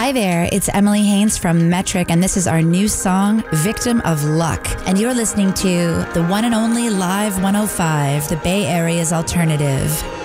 Hi there, it's Emily Haynes from Metric, and this is our new song, Victim of Luck. And you're listening to the one and only Live 105, the Bay Area's alternative.